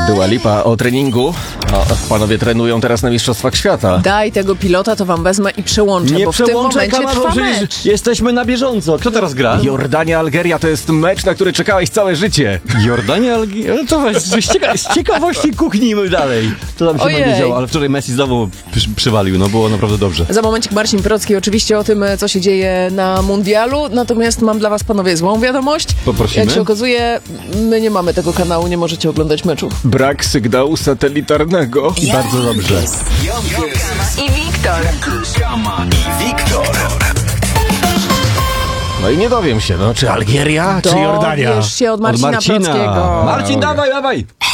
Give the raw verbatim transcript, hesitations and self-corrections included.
Dua Lipa o treningu. O, panowie trenują teraz na Mistrzostwach Świata. Daj tego pilota, to wam wezmę i przełączę, Nie bo w tym przełączaj momencie kamerą, trwa przecież mecz. jesteśmy na bieżąco. Kto teraz gra? Jordania, Algeria to jest mecz, na który czekałeś całe życie. Jordania, Algier... Ale to weź, z, cieka z ciekawości kuchnijmy dalej. To tam się Ojej. będzie działo, ale wczoraj Messi znowu przy przywalił, no było naprawdę dobrze. Za momencik Marcin Procki oczywiście o tym, co się dzieje na mundialu, natomiast mam dla was, panowie, złą wiadomość. Poprosimy. Jak się okazuje, my nie mamy tego kanału, nie możecie oglądać meczów. Brak sygnału satelitarnego. I bardzo dobrze. I Wiktor. I Wiktor. No i nie dowiem się, no czy Algieria, czy Jordania? Dowiesz się od Marcina, Od Marcina. Prockiego. Marcin, dawaj, dawaj!